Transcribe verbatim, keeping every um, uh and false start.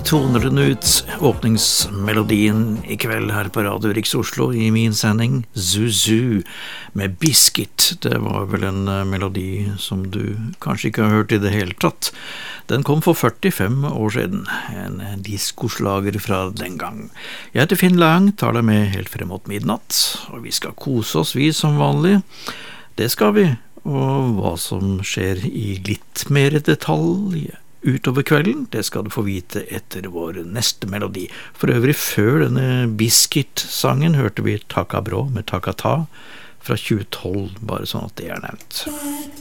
toner den ut, åpningsmelodien I kveld her på Radio Riks Oslo I min sending Zuzu med Biscuit. Det var vel en melodi som du kanskje ikke har hørt I det hele tatt. Den kom for førtifem år siden, en diskoslager fra den gang. Jeg heter Finn Lang, tar deg med helt frem mot midnatt, og vi skal kose oss vi som vanlig. Det skal vi, og hva som skjer I litt mer detalj utover kvelden, det skal du få vite etter vår neste melodi. For øvrig før denne Biscuit-sangen hørte vi Taka Brå med Taka Ta fra tjue tolv, bare sånn at det er nevnt.